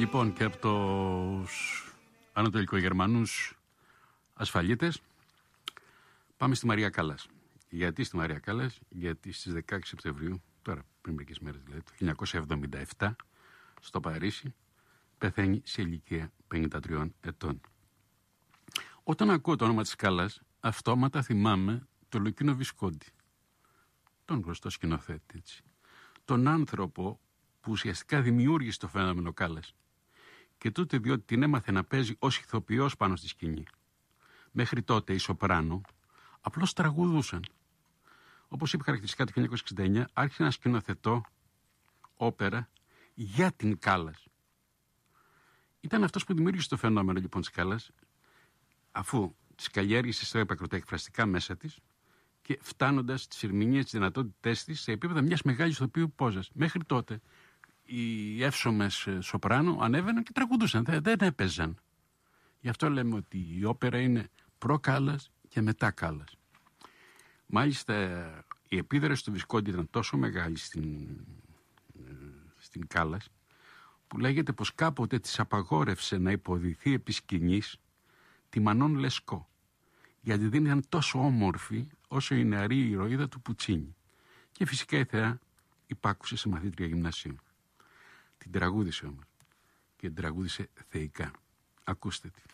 Λοιπόν, και από τους ανατολικογερμανούς ασφαλίτες πάμε στη Μαρία Κάλλας. Γιατί στη Μαρία Κάλλας? Γιατί στις 16 Σεπτεμβρίου, τώρα πριν μερικές μέρες δηλαδή, το 1977, στο Παρίσι, πεθαίνει σε ηλικία 53 ετών. Όταν ακούω το όνομα της Κάλλας, αυτόματα θυμάμαι τον Λουκίνο Βισκόντι, τον γνωστό σκηνοθέτη, έτσι. Τον άνθρωπο που ουσιαστικά δημιούργησε το φαινόμενο Κάλλας. Και τούτε διότι την έμαθε να παίζει ως ηθοποιός πάνω στη σκηνή. Μέχρι τότε οι σοπράνο απλώς τραγουδούσαν. Όπως είπε χαρακτηριστικά το 1969, άρχισε να σκηνοθετώ όπερα για την Κάλλας. Ήταν αυτός που δημιούργησε το φαινόμενο λοιπόν της Κάλλας, αφού τις καλλιέργησε στο έπακρο εκφραστικά μέσα της και φτάνοντας τις ερμηνείες, τις δυνατότητές της σε επίπεδα μιας μεγάλης ηθοποιού πόζας. Μέχρι τότε οι εύσωμες σοπράνο ανέβαιναν και τραγουδούσαν, δεν έπαιζαν. Γι' αυτό λέμε ότι η όπερα είναι προ-Κάλλας και μετά Κάλλας. Μάλιστα η επίδραση του Βισκόντι ήταν τόσο μεγάλη στην Κάλλας, που λέγεται πως κάποτε της απαγόρευσε να υποδηθεί επί σκηνής τη Μανών Λεσκό, γιατί δεν ήταν τόσο όμορφη όσο η νεαρή ηρωίδα του Πουτσίνι. Και φυσικά η θεά υπάκουσε σε μαθήτρια γυμνασίου. Την τραγούδισε όμως και την τραγούδισε θεϊκά. Ακούστε τη.